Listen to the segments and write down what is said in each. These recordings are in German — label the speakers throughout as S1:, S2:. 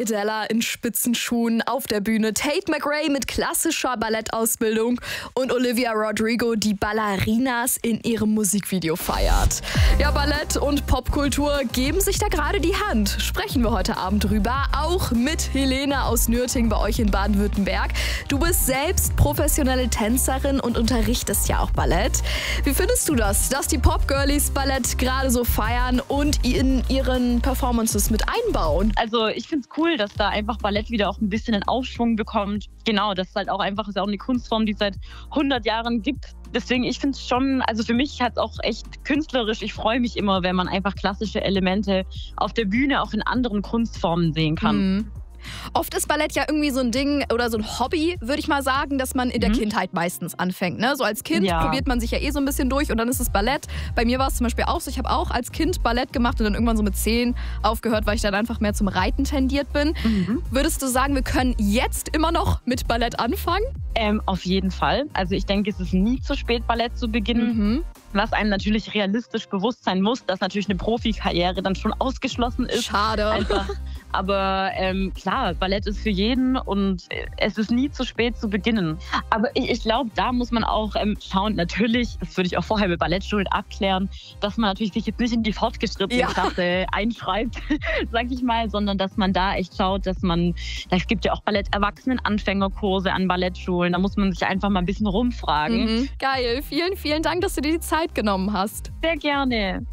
S1: Idella in Spitzenschuhen auf der Bühne, Tate McRae mit klassischer Ballettausbildung und Olivia Rodrigo, die Ballerinas in ihrem Musikvideo feiert. Ja, Ballett und Popkultur geben sich da gerade die Hand. Sprechen wir heute Abend drüber, auch mit Helene aus Nürting bei euch in Baden-Württemberg. Du bist selbst professionelle Tänzerin und unterrichtest ja auch Ballett. Wie findest du das, dass die Popgirlies Ballett gerade so feiern und in ihren Performances mit einbauen?
S2: Also ich finde es cool, dass da einfach Ballett wieder auch ein bisschen einen Aufschwung bekommt. Genau, das ist halt auch einfach ist auch eine Kunstform, die es seit 100 Jahren gibt. Deswegen, ich finde es schon, also für mich hat es auch echt künstlerisch. Ich freue mich immer, wenn man einfach klassische Elemente auf der Bühne auch in anderen Kunstformen sehen kann.
S1: Oft ist Ballett ja irgendwie so ein Ding oder so ein Hobby, würde ich mal sagen, dass man in der Kindheit meistens anfängt. Ne? So als Kind probiert man sich ja so ein bisschen durch und dann ist es Ballett. Bei mir war es zum Beispiel auch so, ich habe auch als Kind Ballett gemacht und dann irgendwann so mit 10 aufgehört, weil ich dann einfach mehr zum Reiten tendiert bin. Würdest du sagen, wir können jetzt immer noch mit Ballett anfangen?
S2: Auf jeden Fall. Also ich denke, es ist nie zu spät, Ballett zu beginnen. Was einem natürlich realistisch bewusst sein muss, dass natürlich eine Profikarriere dann schon ausgeschlossen ist.
S1: Schade.
S2: Einfach. Aber klar, Ballett ist für jeden und es ist nie zu spät zu beginnen. Aber ich glaube, da muss man auch schauen, natürlich, das würde ich auch vorher mit Ballettschulen abklären, dass man natürlich sich jetzt nicht in die fortgeschrittene Klasse einschreibt, sag ich mal, sondern dass man da echt schaut, dass man, es gibt ja auch Ballett-Erwachsenen-Anfängerkurse an Ballettschulen, da muss man sich einfach mal ein bisschen rumfragen.
S1: Geil, vielen, vielen Dank, dass du dir die Zeit genommen hast.
S2: Sehr gerne.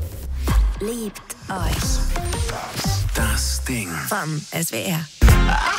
S3: Liebt euch.
S4: Das Ding
S3: Vom SWR.